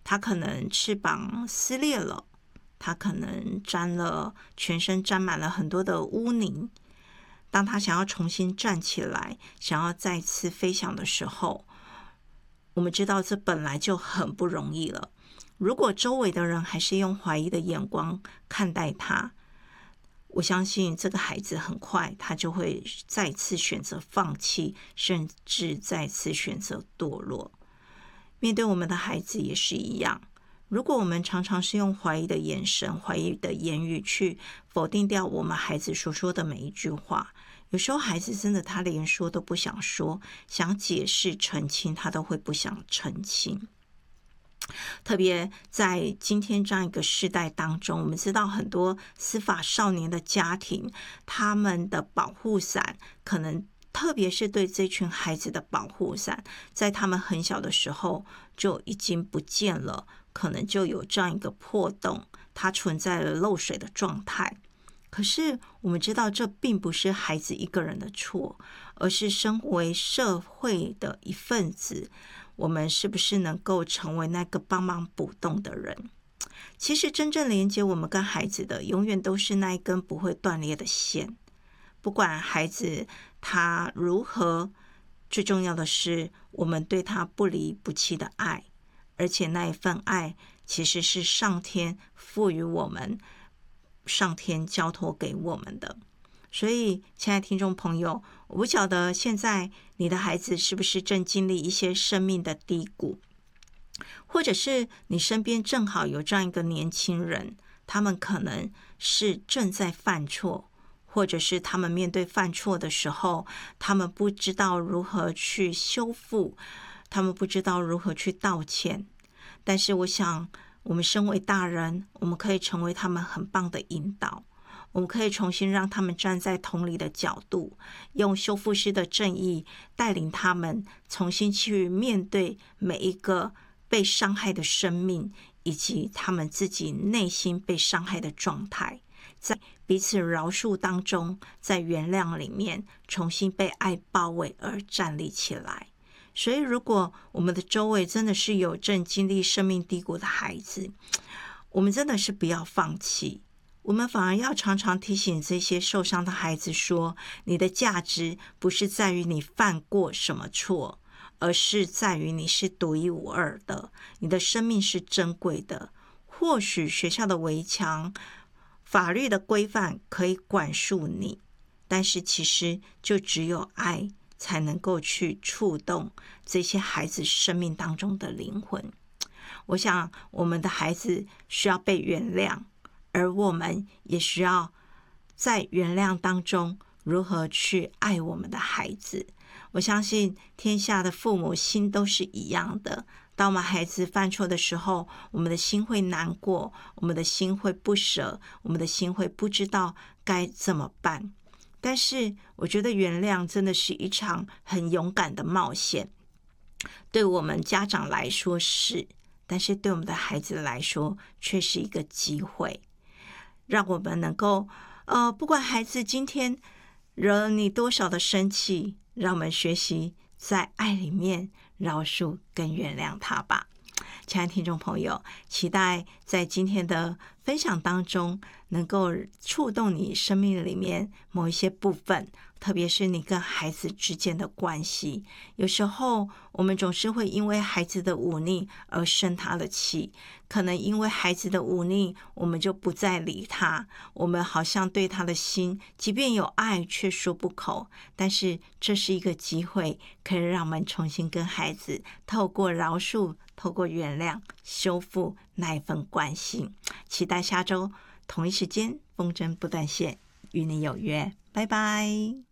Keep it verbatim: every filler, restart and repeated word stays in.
他可能翅膀撕裂了，他可能沾了全身沾满了很多的污泥。当他想要重新站起来，想要再次飞翔的时候，我们知道这本来就很不容易了。如果周围的人还是用怀疑的眼光看待他，我相信这个孩子很快他就会再次选择放弃，甚至再次选择堕落。面对我们的孩子也是一样，如果我们常常是用怀疑的眼神、怀疑的言语去否定掉我们孩子所说的每一句话，有时候孩子真的他连说都不想说，想解释澄清他都会不想澄清。特别在今天这样一个世代当中，我们知道很多司法少年的家庭，他们的保护伞可能特别是对这群孩子的保护伞，在他们很小的时候就已经不见了，可能就有这样一个破洞，它存在了漏水的状态。可是我们知道这并不是孩子一个人的错，而是身为社会的一份子，我们是不是能够成为那个帮忙补洞的人？其实真正连接我们跟孩子的，永远都是那一根不会断裂的线。不管孩子他如何，最重要的是我们对他不离不弃的爱，而且那一份爱其实是上天赋予我们，上天交托给我们的。所以亲爱的听众朋友，我不晓得现在你的孩子是不是正经历一些生命的低谷，或者是你身边正好有这样一个年轻人，他们可能是正在犯错，或者是他们面对犯错的时候，他们不知道如何去修复，他们不知道如何去道歉。但是我想我们身为大人，我们可以成为他们很棒的引导，我们可以重新让他们站在同理的角度，用修复师的正义带领他们重新去面对每一个被伤害的生命，以及他们自己内心被伤害的状态，在彼此饶恕当中，在原谅里面重新被爱包围而站立起来。所以如果我们的周围真的是有正经历生命低谷的孩子，我们真的是不要放弃，我们反而要常常提醒这些受伤的孩子说，你的价值不是在于你犯过什么错，而是在于你是独一无二的，你的生命是珍贵的。或许学校的围墙、法律的规范可以管束你，但是其实就只有爱才能够去触动这些孩子生命当中的灵魂。我想我们的孩子需要被原谅，而我们也需要在原谅当中如何去爱我们的孩子。我相信天下的父母心都是一样的，当我们孩子犯错的时候，我们的心会难过，我们的心会不舍，我们的心会不知道该怎么办。但是我觉得原谅真的是一场很勇敢的冒险，对我们家长来说是，但是对我们的孩子来说却是一个机会，让我们能够呃，不管孩子今天惹了你多少的生气，让我们学习在爱里面饶恕跟原谅他吧。亲爱的听众朋友，期待在今天的分享当中能够触动你生命里面某一些部分，特别是你跟孩子之间的关系。有时候我们总是会因为孩子的忤逆而生他的气，可能因为孩子的忤逆我们就不再理他，我们好像对他的心即便有爱却说不口。但是这是一个机会，可以让我们重新跟孩子透过饶恕，透过原谅修复那一份关系。期待下周同一时间风筝不断线与你有约，拜拜。